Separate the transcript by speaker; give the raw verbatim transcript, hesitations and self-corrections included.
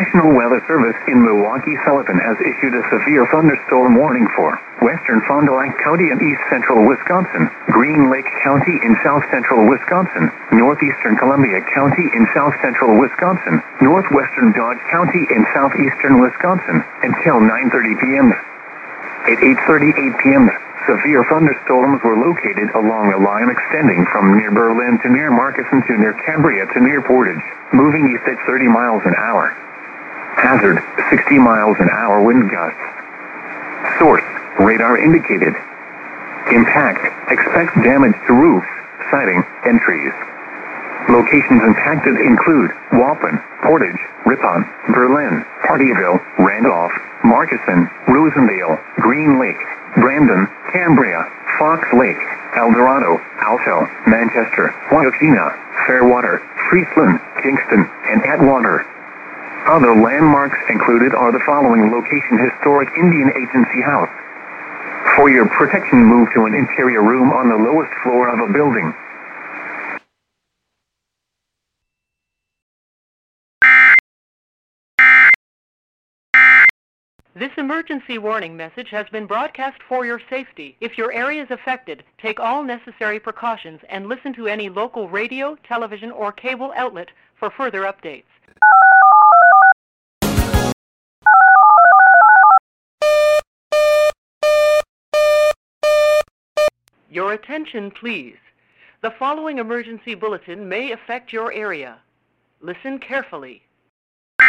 Speaker 1: National Weather Service in Milwaukee-Sullivan has issued a severe thunderstorm warning for western Fond du Lac County in east central Wisconsin, Green Lake County in south central Wisconsin, northeastern Columbia County in south central Wisconsin, northwestern Dodge County in southeastern Wisconsin, until nine thirty p.m. At eight thirty-eight p.m., severe thunderstorms were located along a line extending from near Berlin to near Markesan to near Cambria to near Portage, moving east at thirty miles an hour. Hazard, sixty miles an hour wind gusts. Source, radar indicated. Impact, expect damage to roofs, siding, and trees. Locations impacted include Waupun, Portage, Ripon, Berlin, Partyville, Randolph, Markesan, Rosendale, Green Lake, Brandon, Cambria, Fox Lake, El Dorado, Alto, Manchester, Waukena, Fairwater, Friesland, Kingston, and Atwater. Other landmarks included are the following location: Historic Indian Agency House. For your protection, move to an interior room on the lowest floor of a building.
Speaker 2: This emergency warning message has been broadcast for your safety. If your area is affected, take all necessary precautions and listen to any local radio, television, or cable outlet for further updates. Your attention, please. The following emergency bulletin may affect your area. Listen carefully.